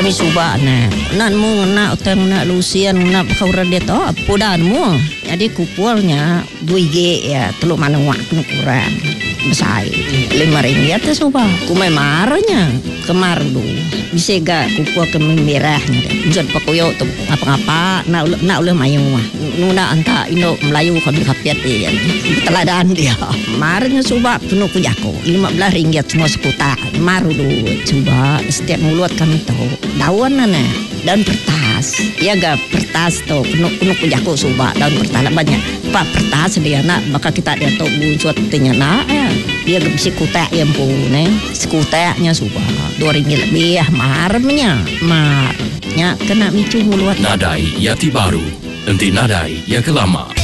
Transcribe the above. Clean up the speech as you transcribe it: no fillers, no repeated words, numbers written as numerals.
kami subak nan mu nak utang nak lusian nak kau radet pudan mu jadi kupulnya 2G ya teluk mana wak kurang besar RM5 tu subak kumai marahnya kemar dulu bisa gak kupul ke merahnya jod pakoyo tu apa-apa nak uleh mayung nuna anta Indo Melayu kami kapiat dia teladan dia marahnya subak penuh kujako RM15 semua sekuta maru dulu coba setiap mulut kami tahu daun daun pertas ya gak pertas tu penuh kujako subak daun pertas banyak pak pertas dia nak maka kita dia tahu buat tanya nak dia bisa kutak yang pun sekutaknya subak RM2 lebih marahnya kena micu mulut Nadai Yati Baru, nanti nadai yang kelama.